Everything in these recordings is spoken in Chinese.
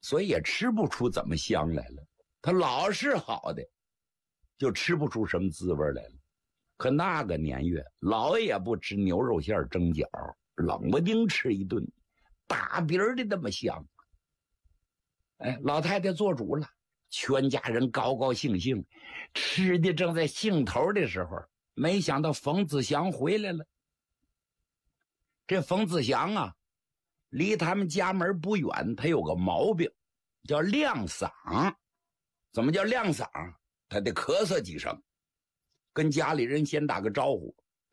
所以也吃不出怎么香来了。他老是好的，就吃不出什么滋味来了。可那个年月，老也不吃牛肉馅蒸饺，冷不丁吃一顿，大鼻儿的那么香。哎，老太太做主了，全家人高高兴兴，吃的正在兴头的时候，没想到冯子祥回来了。这冯子祥啊，离他们家门不远，他有个毛病，叫亮嗓。怎么叫亮嗓？他得咳嗽几声，跟家里人先打个招呼。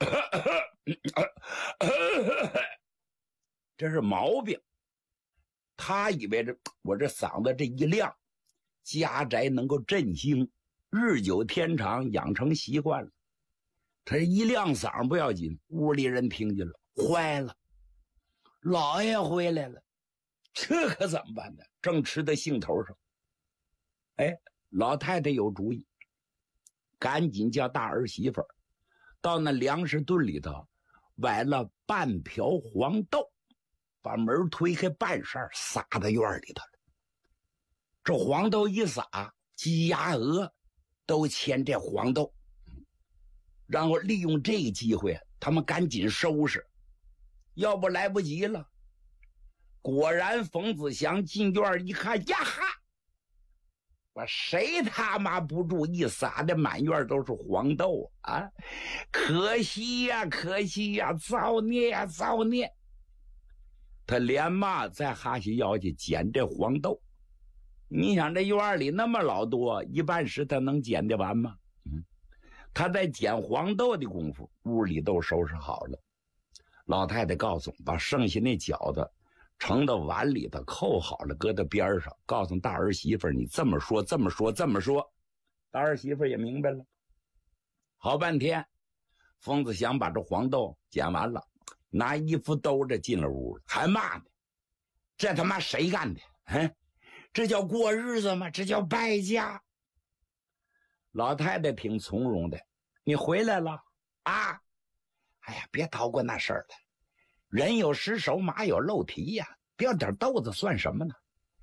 这是毛病。他以为我这嗓子这一亮，家宅能够振兴，日久天长，养成习惯了。他一亮嗓不要紧，屋里人听见了，坏了，老爷回来了，这可怎么办呢？正吃在兴头上。哎，老太太有主意，赶紧叫大儿媳妇到那粮食堆里头崴了半瓢黄豆，把门推开半扇，撒到院里头了。这黄豆一撒，鸡鸭鹅都牵这黄豆，然后利用这个机会他们赶紧收拾，要不来不及了。果然冯子祥进院一看，呀哈，我谁他妈不注意撒的满院都是黄豆啊！可惜呀，可惜呀，造孽呀，造孽！他连骂再哈西要去捡这黄豆。你想这院里那么老多，一半时他能捡得完吗？他在捡黄豆的功夫，屋里都收拾好了。老太太告诉把剩下那饺子盛到碗里头，扣好了，搁到边上，告诉大儿媳妇你这么说，这么说，这么说。大儿媳妇也明白了。好半天，疯子祥把这黄豆捡完了，拿衣服兜着进了屋，还骂呢：“这他妈谁干的？这叫过日子吗？这叫败家。”老太太挺从容的：“你回来了啊？哎呀，别叨咕那事儿了。人有失手，马有漏蹄呀，掉点豆子算什么呢？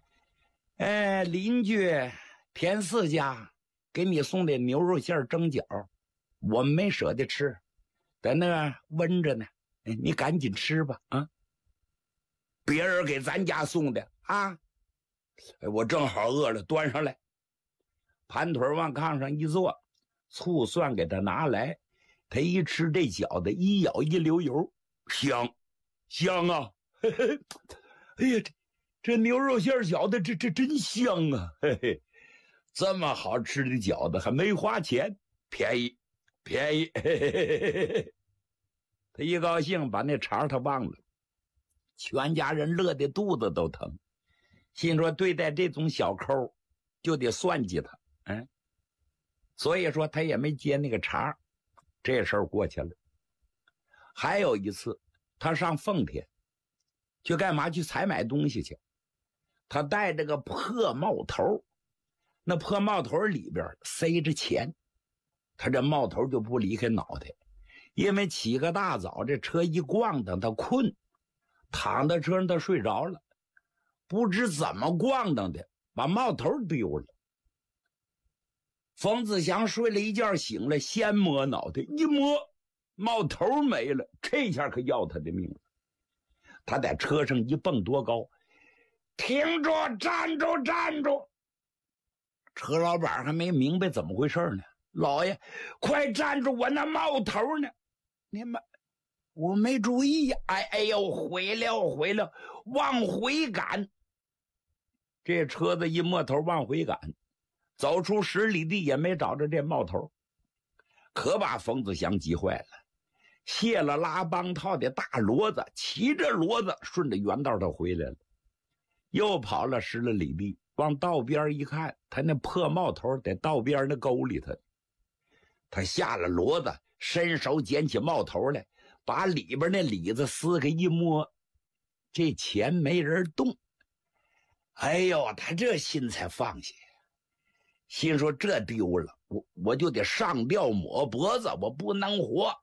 邻居田四家给你送点牛肉馅蒸饺，我们没舍得吃，在那温着呢，你赶紧吃吧啊！别人给咱家送的啊，我正好饿了，端上来。盘腿往炕上一坐，醋蒜给他拿来，他一吃这饺子，一咬一流油，香啊！嘿嘿，哎呀，这牛肉馅饺子这真香啊！嘿嘿，这么好吃的饺子还没花钱，便宜。嘿嘿嘿嘿。他一高兴，把那肠他忘了，全家人乐得肚子都疼，心说对待这种小抠就得算计他。所以说他也没接那个茬，这事儿过去了。还有一次，他上奉天去干嘛？去采买东西去。他戴着个破帽头，那破帽头里边塞着钱，他这帽头就不离开脑袋。因为起个大早，这车一咣当，他困，躺在车上他睡着了，不知怎么咣当的，把帽头丢了。冯子祥睡了一觉醒了，先摸脑袋，一摸帽头没了，这下可要他的命了。他在车上一蹦多高，停住，站住，站住！车老板还没明白怎么回事呢。老爷，快站住，我那帽头呢？你们，我没注意呀！哎呦，毁了，往回赶。这车子一摸头往回赶，走出10里地也没找着这帽头，可把冯子祥急坏了。卸了拉帮套的大骡子，骑着骡子顺着原道他回来了，又跑了10来里地，往道边一看，他那破帽头在道边那沟里头。他下了骡子，伸手捡起帽头来，把里边那里子撕开一摸，这钱没人动。哎呦，他这心才放下，心说这丢了，我就得上吊抹脖子，我不能活。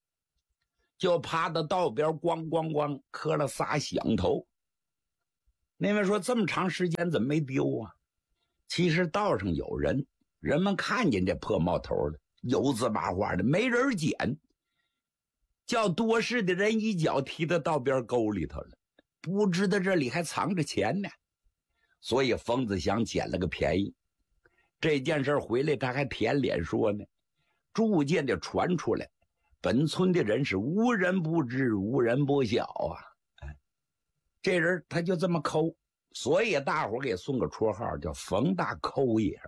就趴到道边咣咣咣磕了仨响头。 那位说这么长时间怎么没丢啊？其实道上有人，人们看见这破冒头的油渍麻花的，没人捡，叫多事的人一脚踢到道边沟里头了，不知道这里还藏着钱呢。所以冯子祥捡了个便宜。这件事回来他还舔脸说呢，逐渐的传出来，本村的人是无人不知无人不晓啊。这人他就这么抠，所以大伙给送个绰号叫冯大抠爷。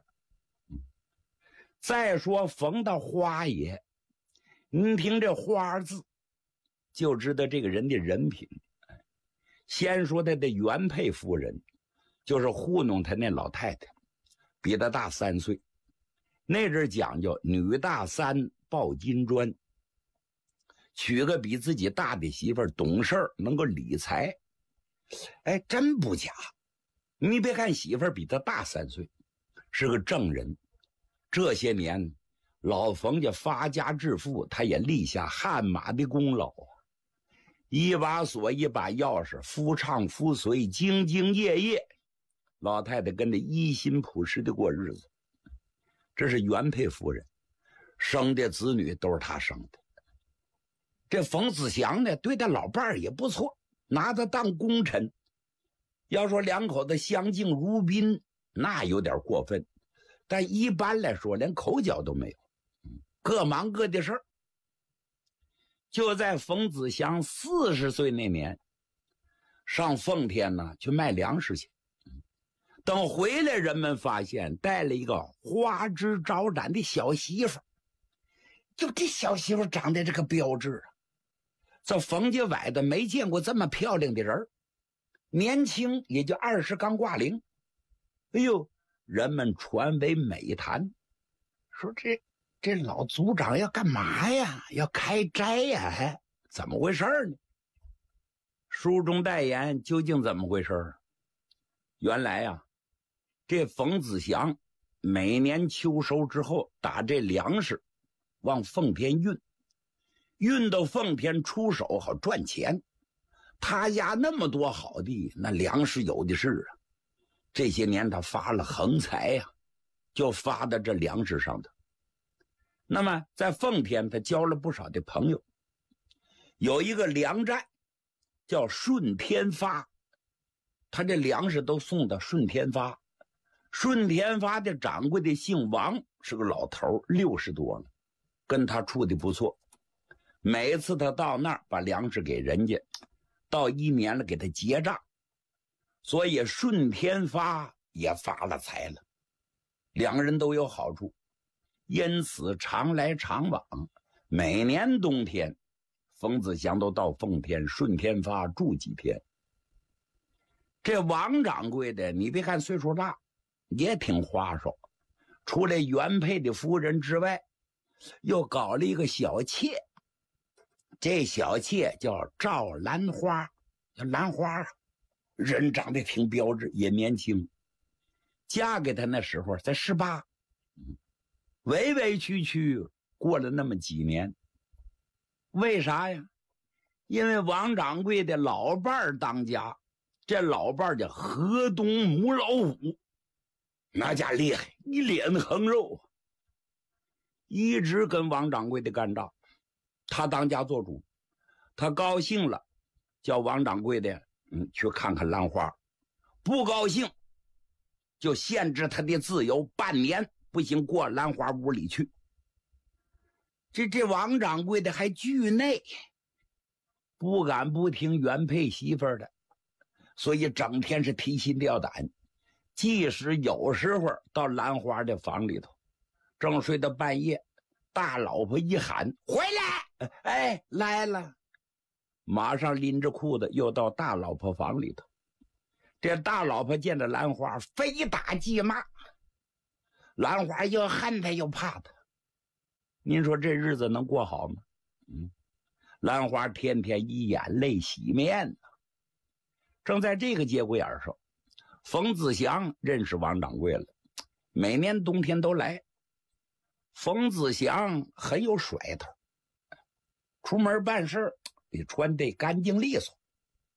再说冯大花爷，您听这花字就知道这个人的人品。先说他的原配夫人，就是糊弄他那老太太，比他大3岁。那阵讲究女大3抱金砖，娶个比自己大的媳妇儿，懂事儿，能够理财。哎，真不假。你别看媳妇儿比他大3岁，是个正人。这些年老冯家发家致富，他也立下汗马的功劳啊。一把锁一把钥匙，夫唱妇随，兢兢业业，老太太跟着一心朴实的过日子。这是原配夫人，生的子女都是他生的。这冯子祥呢，对他老伴儿也不错，拿他当功臣。要说两口子相敬如宾，那有点过分，但一般来说连口角都没有，各忙各的事儿。就在冯子祥40岁那年，上奉天呢去卖粮食去。等回来，人们发现带了一个花枝招展的小媳妇。就这小媳妇长得这个标致啊，这冯家崴的没见过这么漂亮的人，年轻也就20刚挂零。哎呦，人们传为美谈，说这老族长要干嘛呀？要开斋呀？还怎么回事呢？书中代言究竟怎么回事？原来啊，这冯子祥每年秋收之后，打这粮食往奉天运到奉天出手，好赚钱。他家那么多好地，那粮食有的是啊。这些年他发了横财呀，就发到这粮食上头。那么在奉天他交了不少的朋友，有一个粮站叫顺天发，他这粮食都送到顺天发。顺天发的掌柜的姓王，是个老头，60多了，跟他处的不错。每次他到那儿把粮食给人家，到1年了给他结账，所以顺天发也发了财了，两个人都有好处，因此常来常往。每年冬天，冯子祥都到奉天顺天发住几天。这王掌柜的，你别看岁数大，也挺花哨，除了原配的夫人之外，又搞了一个小妾。这小妾叫赵兰花，叫兰花，人长得挺标致，也年轻。嫁给他那时候才18，委委屈屈过了那么几年。为啥呀？因为王掌柜的老伴当家，这老伴叫河东母老虎，那家厉害，一脸横肉，一直跟王掌柜的干仗。他当家做主，他高兴了叫王掌柜的去看看兰花，不高兴就限制他的自由半年，不行过兰花屋里去。这王掌柜的还惧内，不敢不听原配媳妇的，所以整天是提心吊胆。即使有时候到兰花的房里头，正睡到半夜，大老婆一喊回来，哎，来了，马上拎着裤子又到大老婆房里头。这大老婆见着兰花非打即骂，兰花又恨他又怕他。您说这日子能过好吗？兰花天天以眼泪洗面呢。正在这个节骨眼上，冯子祥认识王掌柜了，每年冬天都来。冯子祥很有甩头，出门办事得穿得干净利索，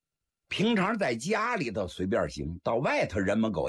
平常在家里头随便行，到外头人们狗